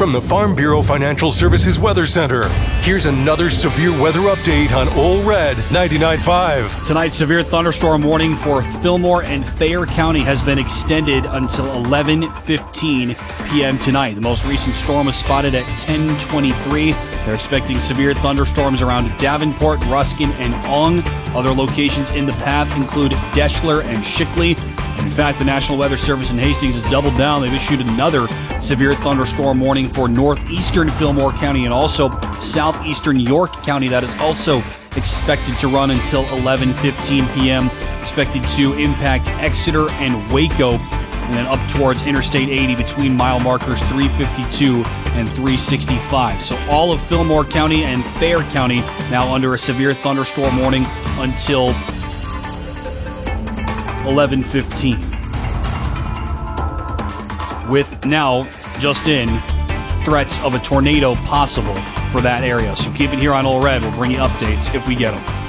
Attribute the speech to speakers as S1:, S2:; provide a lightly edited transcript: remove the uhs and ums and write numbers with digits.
S1: From the Farm Bureau Financial Services Weather Center, here's another severe weather update on Ole Red 99.5.
S2: Tonight's severe thunderstorm warning for Fillmore and Thayer County has been extended until 11:15 p.m. tonight. The most recent storm was spotted at 10:23. They're expecting severe thunderstorms around Davenport, Ruskin, and Ong. Other locations in the path include Deschler and Shickley. In fact, the National Weather Service in Hastings has doubled down. They've issued another severe thunderstorm warning for northeastern Fillmore County and also southeastern York County. That is also expected to run until 11:15 p.m. Expected to impact Exeter and Waco, and then up towards Interstate 80 between mile markers 352 and 365. So all of Fillmore County and Thayer County now under a severe thunderstorm warning until 11:15. With now, just in, threats of a tornado possible for that area. So keep it here on Ole Red. We'll bring you updates if we get them.